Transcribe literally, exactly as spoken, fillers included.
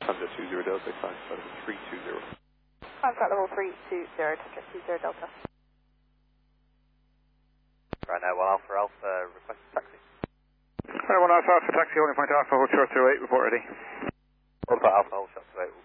Thunder two zero Delta, climb level three two zero. Climb flight level three two zero, Thunder two zero Delta. Right now, one Alpha Alpha, request taxi. Right, one Alpha Alpha taxi, holding point Alpha, hold short two eight, report ready. One Alpha Alpha, hold short two eight.